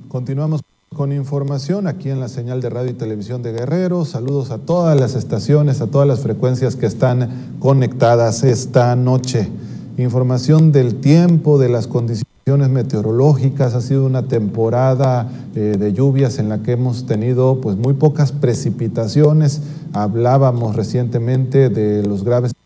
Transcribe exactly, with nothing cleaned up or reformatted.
Continuamos con información aquí en la señal de radio y televisión de Guerrero. Saludos a todas las estaciones, a todas las frecuencias que están conectadas esta noche. Información del tiempo, de las condiciones meteorológicas. Ha sido una temporada eh, de lluvias en la que hemos tenido pues muy pocas precipitaciones. Hablábamos recientemente de los graves